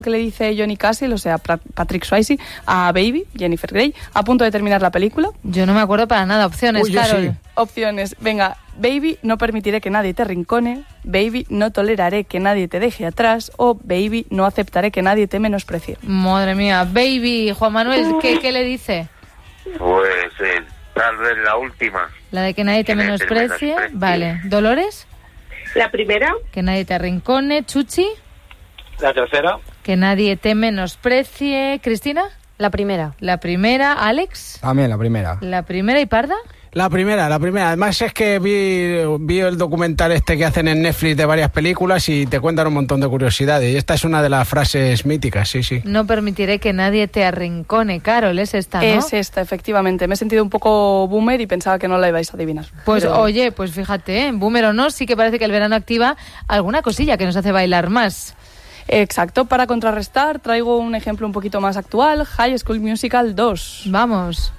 que le dice Johnny Castle, o sea, Patrick Swayze, a Baby, Jennifer Grey, a punto de terminar la película? Yo no me acuerdo para nada. Opciones, Carol. Sí. Opciones. Venga, Baby, no permitiré que nadie te arrincone. Baby, no toleraré que nadie te deje atrás. O Baby, no aceptaré que nadie te menosprecie. Madre mía. Baby, Juan Manuel, ¿qué le dice? Pues tal vez la última. La de que nadie te menosprecie. Vale. ¿Dolores? La primera. Que nadie te arrincone. ¿Chuchi? La tercera. Que nadie te menosprecie. ¿Cristina? La primera. La primera. ¿Alex? También la primera. La primera. ¿Y Parda? La primera. Además es que vi el documental este que hacen en Netflix de varias películas y te cuentan un montón de curiosidades. Y esta es una de las frases míticas, sí. No permitiré que nadie te arrincone. Carol, es esta, ¿no? Es esta, efectivamente. Me he sentido un poco boomer y pensaba que no la ibais a adivinar. Pues oye, pues fíjate, boomer o no, sí que parece que el verano activa alguna cosilla que nos hace bailar más. Exacto, para contrarrestar traigo un ejemplo un poquito más actual, High School Musical 2. Vamos.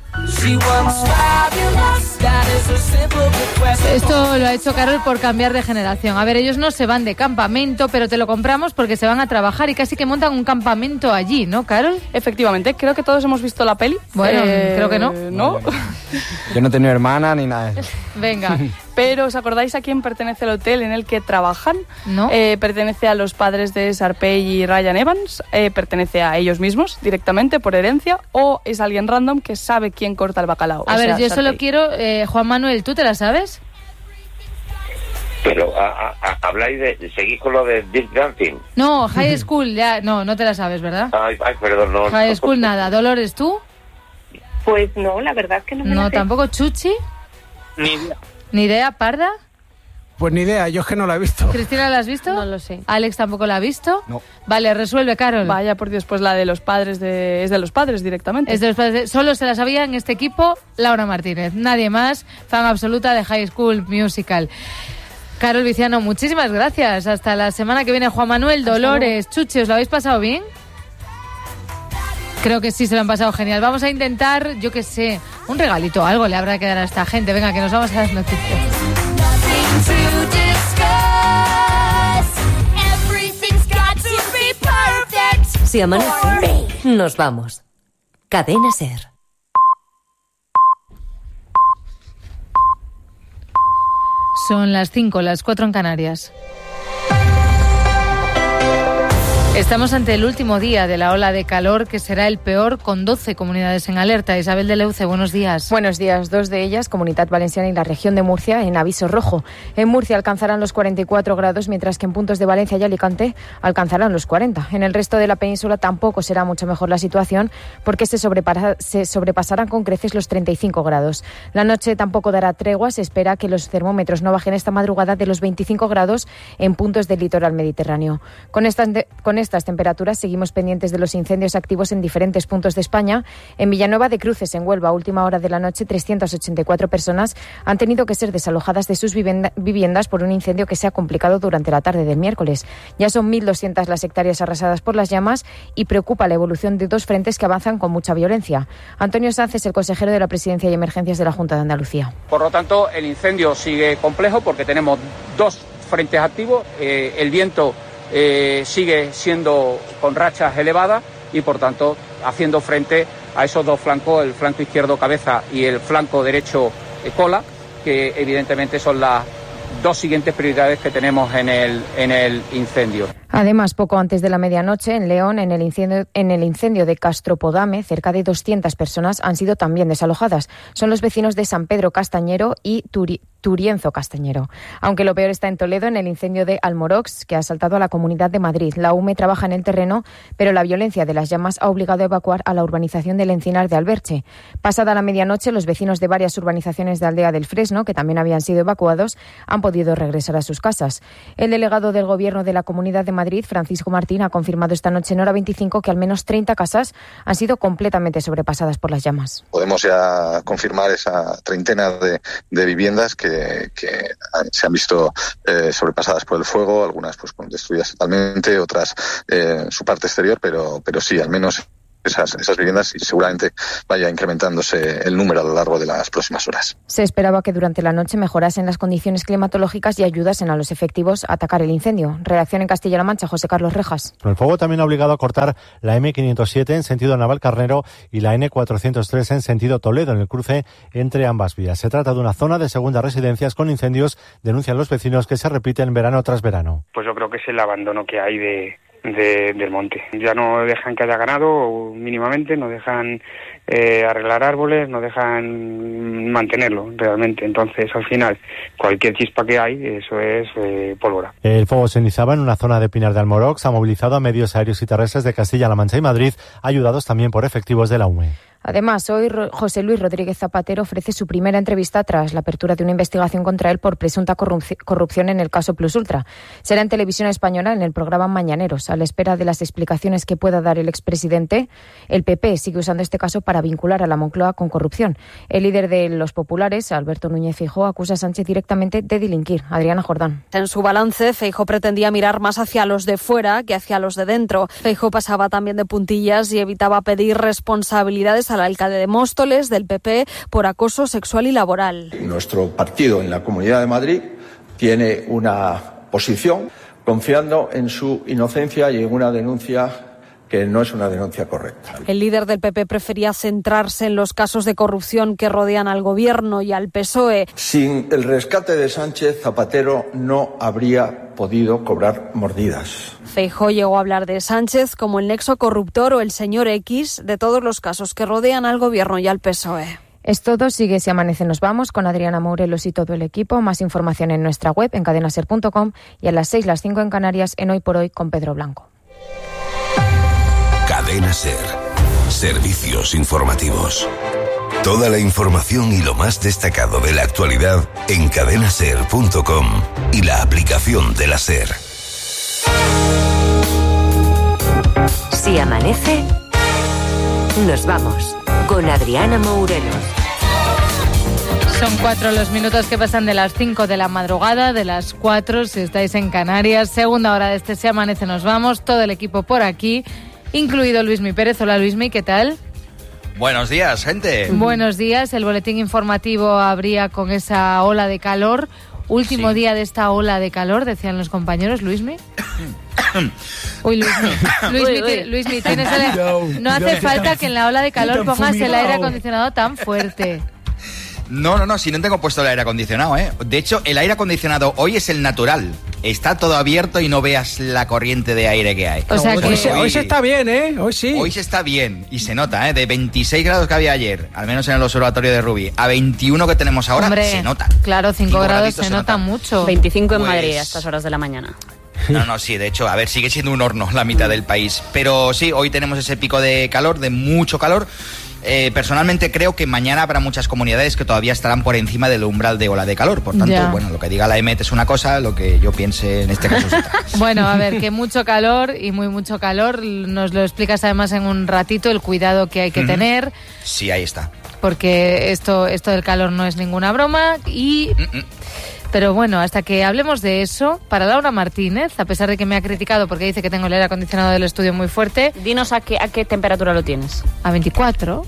Esto lo ha hecho Carol por cambiar de generación. A ver, ellos no se van de campamento, pero te lo compramos porque se van a trabajar y casi que montan un campamento allí, ¿no, Carol? Efectivamente, creo que todos hemos visto la peli. Bueno, creo que no. ¿No? Yo no he tenido hermana ni nada de eso. Venga. Pero ¿os acordáis a quién pertenece el hotel en el que trabajan? No. Pertenece a los padres de Sharpay y Ryan Evans, pertenece a ellos mismos directamente por herencia, o es alguien random que sabe quién corta el bacalao. A ver, yo solo quiero, Juan Manuel, ¿tú te la sabes? Pero habláis seguís con lo de Dirk Dancing. No, High School, ya, no te la sabes, ¿verdad? Ay, perdón, no. High School nada. Dolores, ¿tú? Pues no, la verdad es que no me la sé. Tampoco. ¿Chuchi? Ni idea. ¿Ni idea? ¿Parda? Pues ni idea, yo es que no la he visto. ¿Cristina la has visto? No lo sé. ¿Alex tampoco la ha visto? No. Vale, resuelve, Carol. Vaya, por Dios, pues la de los padres es de los padres directamente. Es de los padres. Solo se la sabía en este equipo Laura Martínez. Nadie más, fan absoluta de High School Musical. Carol Viciano, muchísimas gracias. Hasta la semana que viene. Juan Manuel, Dolores, Chuchi, ¿os lo habéis pasado bien? Creo que sí, se lo han pasado genial. Vamos a intentar, yo qué sé, un regalito, algo le habrá que dar a esta gente. Venga, que nos vamos a las noticias. Si amanece, nos vamos. Cadena SER. Son las 5, las 4 en Canarias. Estamos ante el último día de la ola de calor, que será el peor, con 12 comunidades en alerta. Isabel de Leuce, buenos días. Buenos días. 2 de ellas, Comunidad Valenciana y la región de Murcia, en aviso rojo. En Murcia alcanzarán los 44 grados, mientras que en puntos de Valencia y Alicante alcanzarán los 40. En el resto de la península tampoco será mucho mejor la situación, porque se sobrepasarán con creces los 35 grados. La noche tampoco dará tregua. Se espera que los termómetros no bajen esta madrugada de los 25 grados en puntos del litoral mediterráneo. Con estas temperaturas seguimos pendientes de los incendios activos en diferentes puntos de España. En Villanueva de Cruces, en Huelva, a última hora de la noche, 384 personas han tenido que ser desalojadas de sus viviendas por un incendio que se ha complicado durante la tarde del miércoles. Ya son 1.200 las hectáreas arrasadas por las llamas y preocupa la evolución de 2 frentes que avanzan con mucha violencia. Antonio Sanz es el consejero de la Presidencia y Emergencias de la Junta de Andalucía. Por lo tanto, el incendio sigue complejo porque tenemos 2 frentes activos. El viento sigue siendo con rachas elevadas y, por tanto, haciendo frente a esos 2 flancos, el flanco izquierdo cabeza y el flanco derecho cola, que evidentemente son las 2 siguientes prioridades que tenemos en el incendio. Además, poco antes de la medianoche, en León, en el incendio de Castropodame, cerca de 200 personas han sido también desalojadas. Son los vecinos de San Pedro Castañero y Turienzo Castañero. Aunque lo peor está en Toledo, en el incendio de Almorox, que ha asaltado a la Comunidad de Madrid. La UME trabaja en el terreno, pero la violencia de las llamas ha obligado a evacuar a la urbanización del Encinar de Alberche. Pasada la medianoche, los vecinos de varias urbanizaciones de Aldea del Fresno, que también habían sido evacuados, han podido regresar a sus casas. El delegado del Gobierno de la Comunidad de Madrid, Francisco Martín, ha confirmado esta noche en Hora 25 que al menos 30 casas han sido completamente sobrepasadas por las llamas. Podemos ya confirmar esa treintena de viviendas que se han visto sobrepasadas por el fuego, algunas pues destruidas totalmente, otras su parte exterior, pero sí, al menos esas viviendas y seguramente vaya incrementándose el número a lo largo de las próximas horas. Se esperaba que durante la noche mejorasen las condiciones climatológicas y ayudasen a los efectivos a atacar el incendio. Redacción en Castilla-La Mancha, José Carlos Rejas. El fuego también ha obligado a cortar la M507 en sentido Navalcarnero y la N403 en sentido Toledo, en el cruce entre ambas vías. Se trata de una zona de segundas residencias con incendios, denuncian los vecinos, que se repiten verano tras verano. Pues yo creo que es el abandono que hay del monte. Ya no dejan que haya ganado mínimamente, no dejan arreglar árboles, no dejan mantenerlo realmente. Entonces, al final, cualquier chispa que hay, eso es pólvora. El fuego se iniciaba en una zona de Pinar de Almorox, ha movilizado a medios aéreos y terrestres de Castilla-La Mancha y Madrid, ayudados también por efectivos de la UME. Además, hoy José Luis Rodríguez Zapatero ofrece su primera entrevista tras la apertura de una investigación contra él por presunta corrupción en el caso Plus Ultra. Será en Televisión Española en el programa Mañaneros. A la espera de las explicaciones que pueda dar el expresidente, el PP sigue usando este caso para vincular a la Moncloa con corrupción. El líder de los populares, Alberto Núñez Feijóo, acusa a Sánchez directamente de delinquir. Adriana Jordán. En su balance, Feijóo pretendía mirar más hacia los de fuera que hacia los de dentro. Feijóo pasaba también de puntillas y evitaba pedir responsabilidades al alcalde de Móstoles, del PP, por acoso sexual y laboral. Nuestro partido en la Comunidad de Madrid tiene una posición confiando en su inocencia y en una denuncia que no es una denuncia correcta. El líder del PP prefería centrarse en los casos de corrupción que rodean al gobierno y al PSOE. Sin el rescate de Sánchez, Zapatero no habría podido cobrar mordidas. Feijóo llegó a hablar de Sánchez como el nexo corruptor o el señor X de todos los casos que rodean al gobierno y al PSOE. Es todo, sigue Si Amanece Nos Vamos con Adriana Morelos y todo el equipo. Más información en nuestra web en cadenaser.com y a las 6, las 5 en Canarias en Hoy por Hoy con Pedro Blanco. Cadena Ser. Servicios informativos. Toda la información y lo más destacado de la actualidad en cadenaser.com y la aplicación de la Ser. Si amanece, nos vamos con Adriana Morelos. Son 4 los minutos que pasan de las 5 de la madrugada, de las 4 si estáis en Canarias. Segunda hora de este Si Amanece Nos Vamos. Todo el equipo por aquí, incluido Luismi Pérez. Hola Luismi, ¿qué tal? Buenos días, gente. Buenos días. El boletín informativo abría con esa ola de calor. Último día de esta ola de calor, decían los compañeros. Luismi. Uy, Luismi, tienes no hace falta que en la ola de calor pongas el aire acondicionado tan fuerte. No, si no tengo puesto el aire acondicionado, ¿eh? De hecho, el aire acondicionado hoy es el natural. Está todo abierto y no veas la corriente de aire que hay. O sea que hoy se está bien, ¿eh? Hoy sí. Hoy se está bien y se nota, ¿eh? De 26 grados que había ayer, al menos en el observatorio de Rubí, a 21 que tenemos ahora, se nota. Claro, 5 grados se nota mucho. 25 en Madrid a estas horas de la mañana. No, sí, de hecho, a ver, sigue siendo un horno la mitad del país. Pero sí, hoy tenemos ese pico de calor, de mucho calor. Personalmente creo que mañana habrá muchas comunidades que todavía estarán por encima del umbral de ola de calor. Por tanto, bueno, lo que diga la EMET es una cosa, lo que yo piense en este caso es otra. Bueno, a ver, que mucho calor y mucho calor. Nos lo explicas además en un ratito, el cuidado que hay que tener. Sí, ahí está. Porque esto del calor no es ninguna broma y... Pero bueno, hasta que hablemos de eso, para Laura Martínez, a pesar de que me ha criticado porque dice que tengo el aire acondicionado del estudio muy fuerte... Dinos a qué temperatura lo tienes. A 24.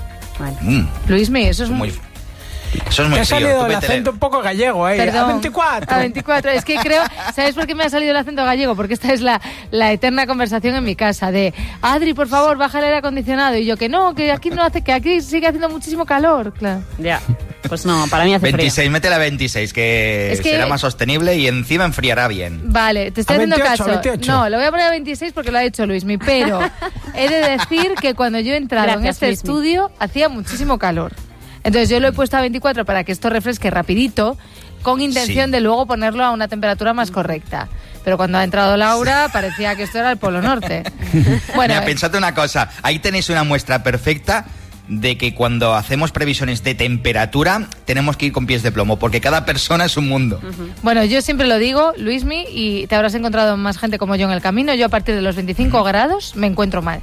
Vale. Luismi, eso es muy... Eso es muy frío. Te ha salido el acento leer. Un poco gallego, ¿eh? Perdón, a 24. A 24. Es que creo... ¿Sabes por qué me ha salido el acento gallego? Porque esta es la eterna conversación en mi casa de Adri, por favor, baja el aire acondicionado. Y yo que no, que aquí no hace, que aquí sigue haciendo muchísimo calor. Claro. Ya. Pues no, para mí hace 26, frío. Métela a 26, que será más sostenible y encima enfriará bien. Vale, te estoy haciendo 28, caso. 28. No, lo voy a poner a 26 porque lo ha hecho Luismi, pero he de decir que cuando yo he entrado en este estudio hacía muchísimo calor. Entonces yo lo he puesto a 24 para que esto refresque rapidito, con intención de luego ponerlo a una temperatura más correcta. Pero cuando ha entrado Laura parecía que esto era el Polo Norte. Bueno, mira, pensad una cosa, ahí tenéis una muestra perfecta de que cuando hacemos previsiones de temperatura tenemos que ir con pies de plomo, porque cada persona es un mundo. Bueno, yo siempre lo digo, Luismi, y te habrás encontrado más gente como yo en el camino. Yo a partir de los 25 grados me encuentro mal.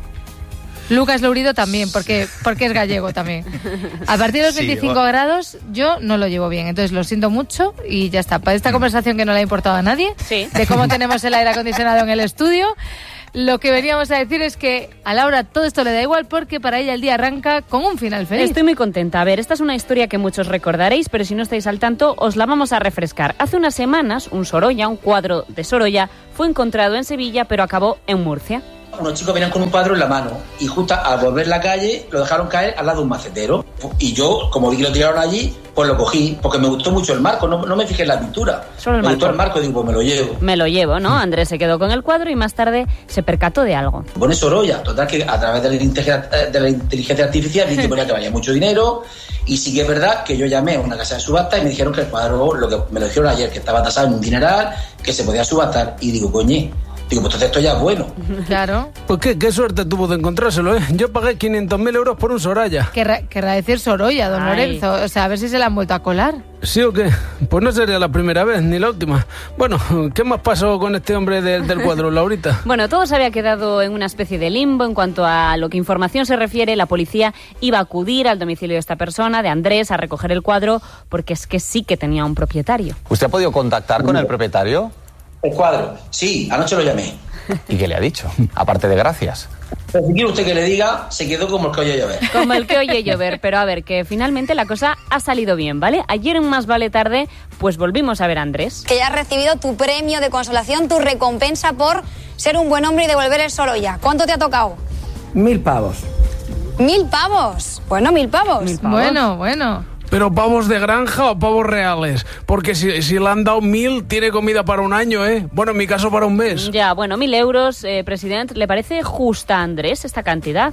Lucas Lourido también, porque es gallego también. A partir de los 25 grados yo no lo llevo bien, entonces lo siento mucho y ya está. Para esta conversación que no le ha importado a nadie, de cómo tenemos el aire acondicionado en el estudio, Lo que veníamos a decir es que a Laura todo esto le da igual porque para ella el día arranca con un final feliz. Estoy muy contenta. A ver, esta es una historia que muchos recordaréis, pero si no estáis al tanto, os la vamos a refrescar. Hace unas semanas, un cuadro de Sorolla, fue encontrado en Sevilla, pero acabó en Murcia. Unos chicos venían con un cuadro en la mano y justo al volver la calle lo dejaron caer al lado de un macetero. Y yo, como vi que lo tiraron allí, pues lo cogí, porque me gustó mucho el marco, no me fijé en la pintura. Solo el me marco. gustó el marco y digo, pues me lo llevo. Me lo llevo, ¿no? Andrés se quedó con el cuadro y más tarde se percató de algo. Pone Sorolla, total que a través de la inteligencia artificial vi que ponía que valía mucho dinero. Y sí que es verdad que yo llamé a una casa de subasta y me dijeron que el cuadro, me lo dijeron ayer, que estaba tasado en un dineral, que se podía subastar. Y digo, coñe, pues entonces esto ya es bueno. Claro. Pues qué suerte tuvo de encontrárselo, ¿eh? Yo pagué 500.000 euros por un Soraya. Querrá decir Sorolla, don Lorenzo. O sea, a ver si se la han vuelto a colar. ¿Sí o qué? Pues no sería la primera vez, ni la última. Bueno, ¿qué más pasó con este hombre del cuadro, Laurita? Bueno, todo se había quedado en una especie de limbo. En cuanto a lo que información se refiere, la policía iba a acudir al domicilio de esta persona, de Andrés, a recoger el cuadro, porque es que sí que tenía un propietario. ¿Usted ha podido contactar con el propietario? El cuadro, sí, anoche lo llamé. ¿Y qué le ha dicho? Aparte de gracias. Pues si quiere usted que le diga, se quedó como el que oye llover. Como el que oye llover, pero a ver, que finalmente la cosa ha salido bien, ¿vale? Ayer en Más Vale Tarde, pues volvimos a ver a Andrés. Que ya has recibido tu premio de consolación, tu recompensa por ser un buen hombre y devolver el Sorolla. ¿Cuánto te ha tocado? 1.000 pavos. ¿1.000 pavos? Bueno, 1.000 pavos. Bueno. ¿Pero pavos de granja o pavos reales? Porque si le han dado 1.000, tiene comida para un año, ¿eh? Bueno, en mi caso para un mes. Ya, bueno, 1.000 euros, presidente. ¿Le parece justa a Andrés esta cantidad?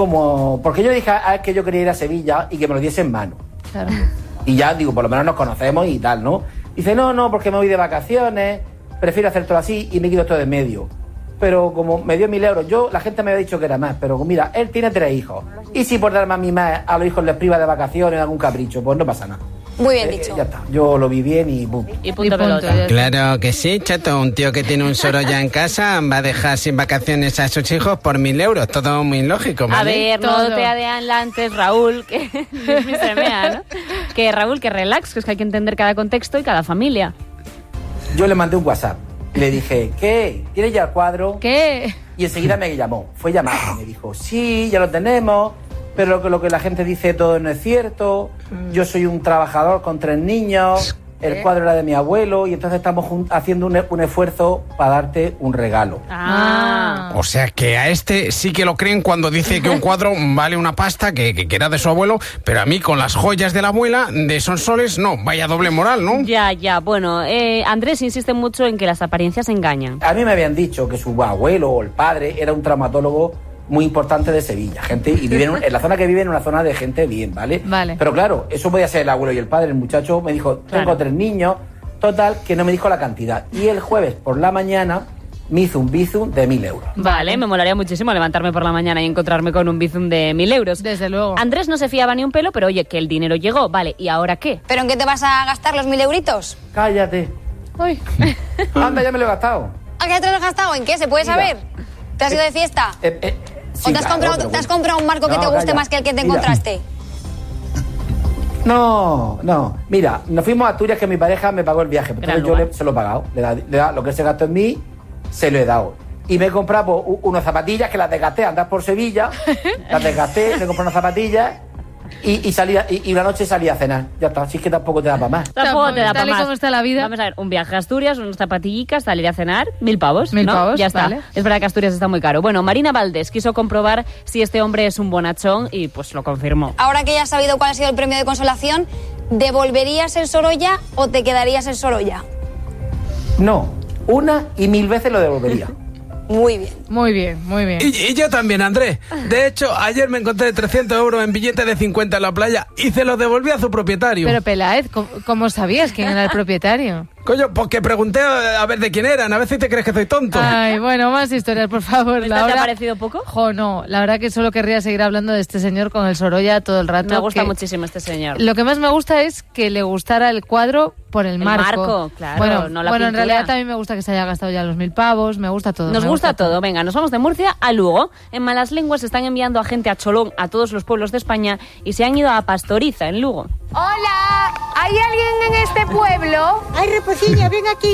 Porque yo dije a él que yo quería ir a Sevilla y que me lo diese en mano. Claro. Y ya, digo, por lo menos nos conocemos y tal, ¿no? Dice, no, porque me voy de vacaciones, prefiero hacer todo así y me quito todo de medio. Pero como me dio 1.000 euros, la gente me había dicho que era más, pero mira, él tiene 3 hijos. Y si por darme a mí más a los hijos les priva de vacaciones, algún capricho, pues no pasa nada. Muy bien dicho. Ya está, yo lo vi bien y boom. Y punto pelota. Claro que sí, chato. Un tío que tiene un Sorolla en casa va a dejar sin vacaciones a sus hijos por 1.000 euros. Todo muy lógico, ¿vale? A ver, no te adelantes, Raúl, que se mea, ¿no? Que Raúl, que relax, que es que hay que entender cada contexto y cada familia. Yo le mandé un WhatsApp. Le dije, ¿qué? ¿Tienes ya el cuadro? ¿Qué? Y enseguida me llamó. Fue llamar y me dijo, sí, ya lo tenemos, pero lo que la gente dice todo no es cierto. Yo soy un trabajador con 3 niños, el cuadro era de mi abuelo y entonces estamos haciendo un esfuerzo para darte un regalo. O sea que a este sí que lo creen cuando dice que un cuadro vale una pasta que era de su abuelo, pero a mí con las joyas de la abuela de Sonsoles, no, vaya doble moral, ¿no? Ya, bueno, Andrés insiste mucho en que las apariencias engañan. A mí me habían dicho que su abuelo o el padre era un traumatólogo muy importante de Sevilla, gente, y viven en la zona que vive, en una zona de gente bien, ¿vale? Vale. Pero claro, eso podía ser el abuelo y el padre. El muchacho me dijo, tengo 3 niños, total, que no me dijo la cantidad. Y el jueves por la mañana me hizo un bizum de 1.000 euros. Vale, me molaría muchísimo levantarme por la mañana y encontrarme con un bizum de 1.000 euros. Desde luego. Andrés no se fiaba ni un pelo, pero oye, que el dinero llegó, vale, ¿y ahora qué? ¿Pero en qué te vas a gastar los 1.000 euritos? Cállate. Uy. Anda, ya me lo he gastado. ¿A qué te lo has gastado? ¿En qué? ¿Se puede saber? ¿Te has ido de fiesta? Sí, ¿O te has comprado un marco que te guste más que el que te encontraste? No. Mira, nos fuimos a Asturias, que mi pareja me pagó el viaje. Entonces yo se lo he pagado. Le da lo que se gastó en mí, se lo he dado. Y me he comprado unas zapatillas que las desgasté, andar por Sevilla. Las desgasté, me compré unas zapatillas y una noche salí a cenar. Ya está, así es que tampoco te da para más. Tampoco te da para Tal y más. como está la vida. Vamos a ver, un viaje a Asturias, unas zapatillas, salir a cenar, 1.000 pavos, 1.000 ¿no? pavos, Ya está. vale. Es verdad que Asturias está muy caro. Bueno, Marina Valdés quiso comprobar si este hombre es un bonachón y pues lo confirmó. Ahora que ya has sabido cuál ha sido el premio de consolación, ¿devolverías el Sorolla o te quedarías el Sorolla? No, 1 y 1.000 veces lo devolvería. Muy bien. Muy bien, muy bien. Y yo también, Andrés. De hecho, ayer me encontré 300 euros en billetes de 50 en la playa y se los devolví a su propietario. Pero Peláez, ¿cómo sabías quién era el propietario? Coño, porque pregunté a ver de quién eran, a ver si te crees que soy tonto. Ay, bueno, más historias, por favor. ¿Esta te ha parecido poco? Jo, no, la verdad que solo querría seguir hablando de este señor con el Sorolla todo el rato. Me gusta muchísimo este señor. Lo que más me gusta es que le gustara el cuadro por el marco. marco, claro, Bueno, no la en pintura. realidad también me gusta que se haya gastado ya los 1.000 pavos, me gusta todo. Nos me gusta todo. Venga, nos vamos de Murcia a Lugo. En Malas Lenguas están enviando a gente a Cholón, a todos los pueblos de España, y se han ido a Pastoriza, en Lugo. Hola, ¿hay alguien en este pueblo? Ay, Reposilla, ven aquí.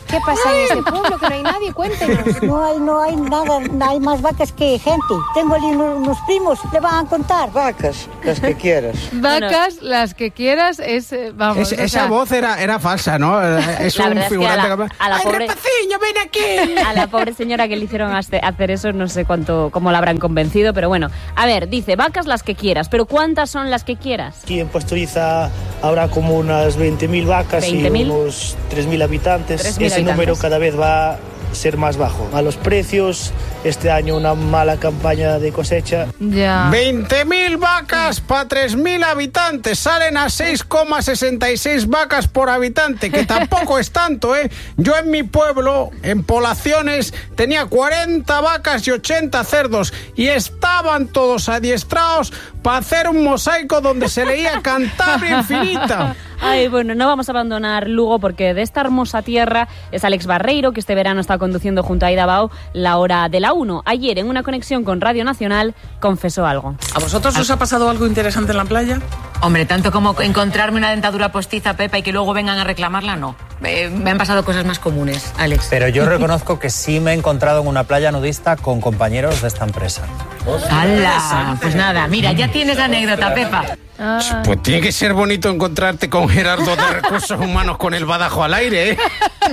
¿Qué pasa en este pueblo? Que no hay nadie, cuéntenos. No hay nada, no hay más vacas que gente. Tengo allí unos primos, le van a contar. Vacas, las que quieras. Vacas, las que quieras, vamos. Esa voz era falsa, ¿no? Es un figurante. A la pobre, ven aquí! A la pobre señora que le hicieron hacer eso, no sé cómo la habrán convencido, pero bueno. A ver, dice, vacas las que quieras, pero ¿cuántas son las que quieras? Aquí en Pastoriza habrá como unas 20.000 vacas 20.000. y unos 3.000 habitantes. 3.000 Ese número cada vez va a ser más bajo. A los precios, este año una mala campaña de cosecha. Ya. 20.000 vacas para 3.000 habitantes. Salen a 6,66 vacas por habitante, que tampoco es tanto, ¿eh? Yo en mi pueblo, en Poblaciones, tenía 40 vacas y 80 cerdos y estaban todos adiestrados para hacer un mosaico donde se leía Cantabria Infinita. Ay, bueno, no vamos a abandonar Lugo porque de esta hermosa tierra es Alex Barreiro, que este verano está conduciendo junto a Aida Bao la hora de la 1. Ayer, en una conexión con Radio Nacional, confesó algo. ¿A vosotros os ha pasado algo interesante en la playa? Hombre, tanto como encontrarme una dentadura postiza, Pepa, y que luego vengan a reclamarla, no. Me han pasado cosas más comunes, Alex. Pero yo reconozco que sí me he encontrado en una playa nudista con compañeros de esta empresa. ¡Hala! Pues nada, mira, ya tienes anécdota, Pepa. Pues tiene que ser bonito encontrarte con Gerardo de Recursos Humanos con el badajo al aire, ¿eh?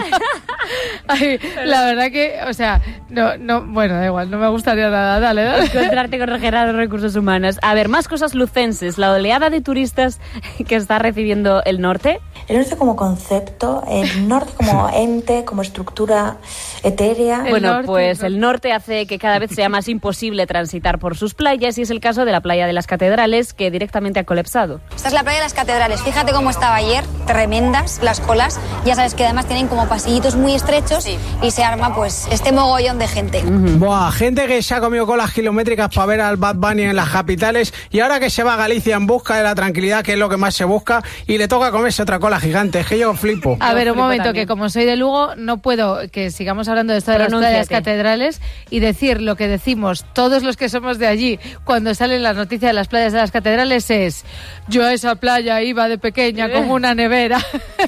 Ay, la verdad que, o sea, bueno, da igual, no me gustaría nada. Dale. Encontrarte con Gerardo de Recursos Humanos. A ver, más cosas lucenses. La oleada de turistas que está recibiendo el norte. El norte como concepto, el norte como ente, como estructura etérea. Bueno, pues el norte hace que cada vez sea más imposible transitar por sus playas y es el caso de la playa de las Catedrales, que directamente ha colapsado. Esta es la playa de las Catedrales. Fíjate cómo estaba ayer, tremendas las colas. Ya sabes que además tienen como pasillitos muy estrechos y se arma pues este mogollón de gente. Buah, gente que se ha comido colas kilométricas para ver al Bad Bunny en las capitales y ahora que se va a Galicia en busca de la tranquilidad, que es lo que más se busca, y le toca comerse otra cola gigante. Es que yo flipo. A ver, un momento, también. Que como soy de Lugo, no puedo que sigamos hablando de esto de las playas catedrales y decir lo que decimos todos los que somos de allí cuando salen las noticias de las playas de las catedrales es: yo a esa playa iba de pequeña con una nevera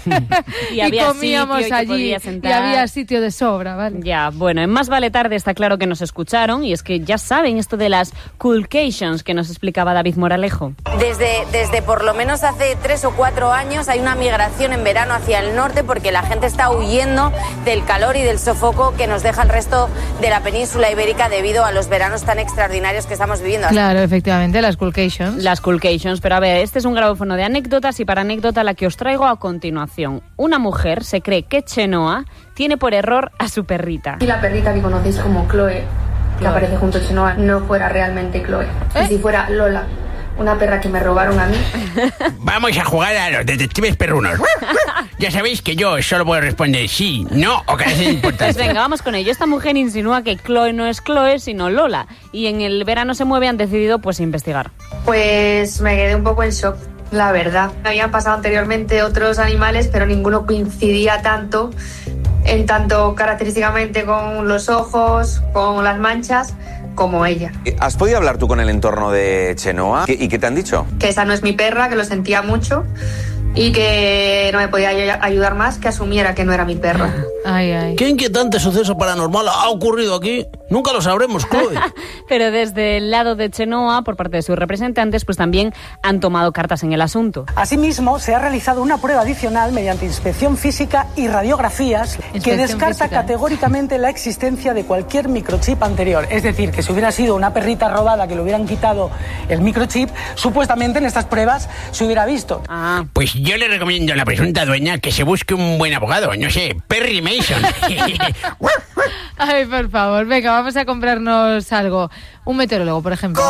y comíamos allí y había sitio de sobra, ¿vale? Ya, bueno, en Más Vale Tarde está claro que nos escucharon y es que ya saben esto de las coolcations que nos explicaba David Moralejo. Desde por lo menos hace 3 o 4 años hay una migración en verano hacia el norte porque la gente está huyendo del calor y del sofoco que nos deja el resto de la península ibérica debido a los veranos tan extraordinarios que estamos viviendo. Claro, efectivamente, las coolcations. Las coolcations, pero a ver, este es un grabófono de anécdotas y para anécdota la que os traigo a continuación. Una mujer se cree que Chenoa tiene por error a su perrita. Y la perrita que conocéis como Chloe, que aparece junto a Chenoa, no fuera realmente Chloe. Y si fuera Lola, una perra que me robaron a mí. Vamos a jugar a los detectives perrunos. Ya sabéis que yo solo puedo responder sí, no o que es importante. Pues venga, vamos con ello. Esta mujer insinúa que Chloe no es Chloe, sino Lola. Y en el verano se mueve, han decidido pues investigar. Pues me quedé un poco en shock, la verdad. Habían pasado anteriormente otros animales, pero ninguno coincidía tanto característicamente con los ojos, con las manchas, como ella. ¿Has podido hablar tú con el entorno de Chenoa? ¿Y qué te han dicho? Que esa no es mi perra, que lo sentía mucho y que no me podía ayudar más, que asumiera que no era mi perra. Ay, ay. ¿Qué inquietante suceso paranormal ha ocurrido aquí? Nunca lo sabremos, Chloe. Pero desde el lado de Chenoa, por parte de sus representantes, pues también han tomado cartas en el asunto. Asimismo, se ha realizado una prueba adicional mediante inspección física y radiografías que descarta categóricamente la existencia de cualquier microchip anterior. Es decir, que si hubiera sido una perrita robada que le hubieran quitado el microchip, supuestamente en estas pruebas se hubiera visto. Pues yo le recomiendo a la presunta dueña que se busque un buen abogado, no sé, Perry Mason. Ay, por favor, venga, vamos a comprarnos algo. Un meteorólogo, por ejemplo.